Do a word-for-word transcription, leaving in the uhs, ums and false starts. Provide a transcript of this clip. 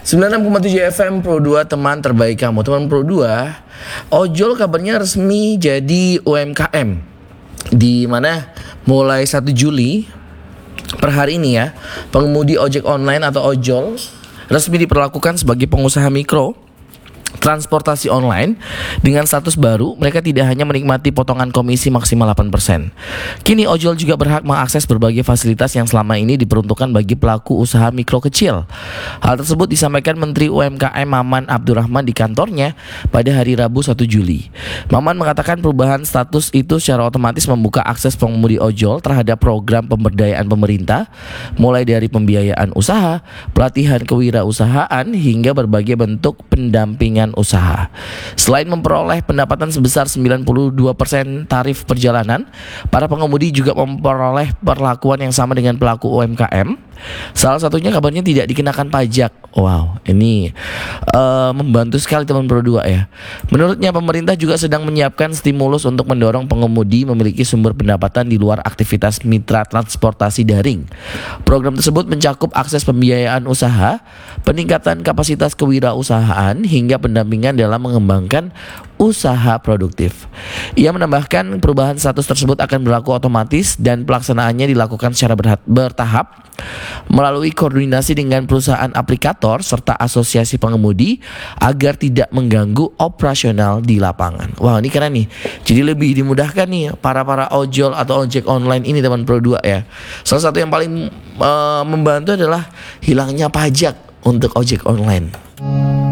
sembilan puluh enam koma tujuh F M Pro dua, teman terbaik kamu. Teman Pro dua, ojol kabarnya resmi jadi U M K M. Di mana mulai satu Juli per hari ini ya, pengemudi ojek online atau ojol resmi diperlakukan sebagai pengusaha mikro transportasi online. Dengan status baru, mereka tidak hanya menikmati potongan komisi maksimal delapan persen. Kini ojol juga berhak mengakses berbagai fasilitas yang selama ini diperuntukkan bagi pelaku usaha mikro kecil. Hal tersebut disampaikan Menteri U M K M Maman Abdurrahman di kantornya pada hari Rabu satu Juli. Maman mengatakan perubahan status itu secara otomatis membuka akses pengemudi ojol terhadap program pemberdayaan pemerintah, mulai dari pembiayaan usaha, pelatihan kewirausahaan, hingga berbagai bentuk pendampingan usaha. Selain memperoleh pendapatan sebesar sembilan puluh dua persen tarif perjalanan, para pengemudi juga memperoleh perlakuan yang sama dengan pelaku U M K M. Salah satunya kabarnya tidak dikenakan pajak. Wow, ini uh, membantu sekali teman Pro dua ya. Menurutnya pemerintah juga sedang menyiapkan stimulus untuk mendorong pengemudi memiliki sumber pendapatan di luar aktivitas mitra transportasi daring. Program tersebut mencakup akses pembiayaan usaha, peningkatan kapasitas kewirausahaan, hingga pendampingan dalam mengembangkan usaha produktif. Ia menambahkan perubahan status tersebut akan berlaku otomatis dan pelaksanaannya dilakukan secara berha- bertahap melalui koordinasi dengan perusahaan aplikator serta asosiasi pengemudi agar tidak mengganggu operasional di lapangan. Wah, ini keren nih. Jadi lebih dimudahkan nih para-para ojol atau ojek online ini teman Pro dua ya. Salah satu yang paling uh, membantu adalah hilangnya pajak untuk ojek online.